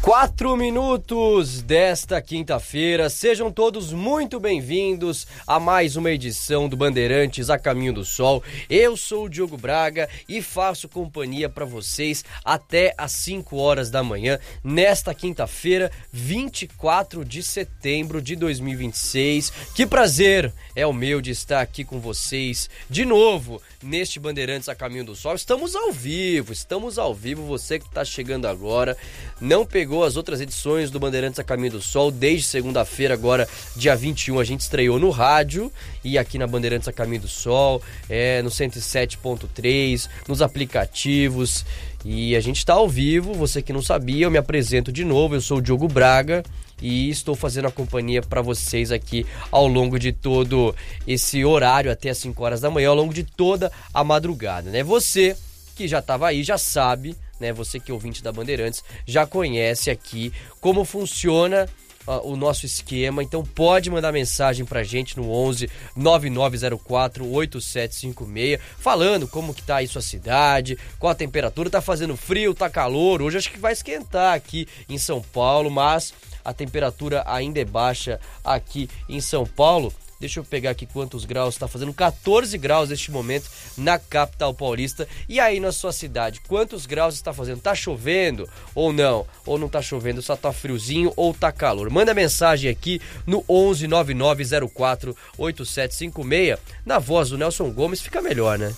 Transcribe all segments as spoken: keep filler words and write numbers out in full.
Quatro minutos desta quinta-feira, sejam todos muito bem-vindos a mais uma edição do Bandeirantes a Caminho do Sol. Eu sou o Diogo Braga e faço companhia para vocês até às cinco horas da manhã, nesta quinta-feira, vinte e quatro de setembro de dois mil e vinte e seis. Que prazer é o meu de estar aqui com vocês de novo neste Bandeirantes a Caminho do Sol. Estamos ao vivo, estamos ao vivo, você que está chegando agora, não pegou as outras edições do Bandeirantes a Caminho do Sol, desde segunda-feira, agora dia vinte e um, a gente estreou no rádio e aqui na Bandeirantes a Caminho do Sol, é, no cento e sete ponto três, nos aplicativos, e a gente está ao vivo. Você que não sabia, eu me apresento de novo, eu sou o Diogo Braga e estou fazendo a companhia para vocês aqui ao longo de todo esse horário, até as cinco horas da manhã, ao longo de toda a madrugada, né? Você que já estava aí, já sabe, né? Você que é ouvinte da Bandeirantes, já conhece aqui como funciona uh, o nosso esquema. Então pode mandar mensagem pra gente no onze nove nove zero quatro oito sete cinco seis, falando como que tá aí sua cidade, qual a temperatura, tá fazendo frio, tá calor. Hoje acho que vai esquentar aqui em São Paulo, mas a temperatura ainda é baixa aqui em São Paulo. Deixa eu pegar aqui quantos graus está fazendo. quatorze graus neste momento na capital paulista. E aí na sua cidade, quantos graus está fazendo? Tá chovendo ou não? Ou não tá chovendo, só tá friozinho ou tá calor? Manda mensagem aqui no onze nove nove zero quatro oito sete cinco seis. Na voz do Nelson Gomes fica melhor, né?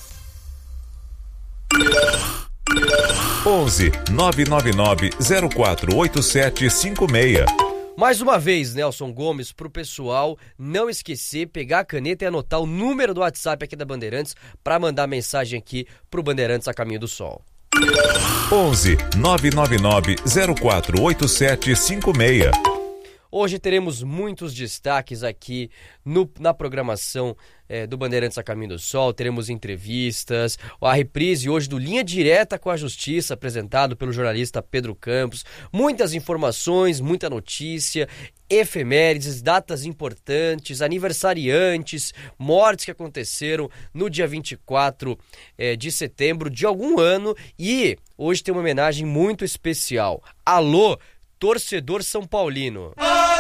onze nove nove nove zero quatro oito sete cinco seis. Mais uma vez, Nelson Gomes, pro pessoal não esquecer, pegar a caneta e anotar o número do WhatsApp aqui da Bandeirantes para mandar mensagem aqui pro Bandeirantes a Caminho do Sol. onze nove nove nove zero quatro oito sete cinco seis. Hoje teremos muitos destaques aqui no, na programação é, do Bandeirantes a Caminho do Sol. Teremos entrevistas, a reprise hoje do Linha Direta com a Justiça, apresentado pelo jornalista Pedro Campos. Muitas informações, muita notícia, efemérides, datas importantes, aniversariantes, mortes que aconteceram no dia vinte e quatro é, de setembro de algum ano. E hoje tem uma homenagem muito especial. Alô, torcedor São Paulino!